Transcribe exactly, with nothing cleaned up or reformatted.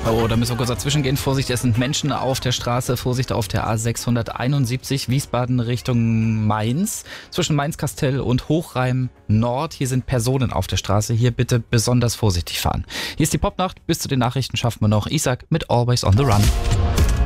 Oh, da müssen wir kurz dazwischen gehen. Vorsicht, es sind Menschen auf der Straße. Vorsicht auf der A sechshunderteinundsiebzig, Wiesbaden Richtung Mainz. Zwischen Mainz-Kastell und Hochreim Nord. Hier sind Personen auf der Straße. Hier bitte besonders vorsichtig fahren. Hier ist die Popnacht. Bis zu den Nachrichten schaffen wir noch. Ich sag mit Always on the Run.